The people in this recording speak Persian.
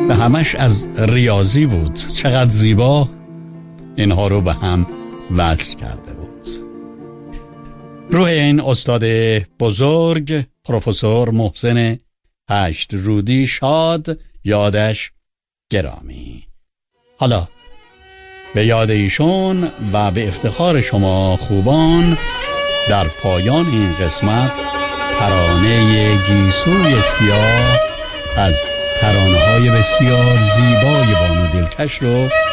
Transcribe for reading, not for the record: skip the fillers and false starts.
و همش از ریاضی بود. چقدر زیبا اینها رو به هم وصل کرده بود. روح این استاد بزرگ پروفسور محسن هشت‌رودی شاد، یادش گرامی. حالا به یاد ایشون و به افتخار شما خوبان در پایان این قسمت ترانه گیسوی سیاه از ترانه‌های بسیار زیبای بانو دلکش رو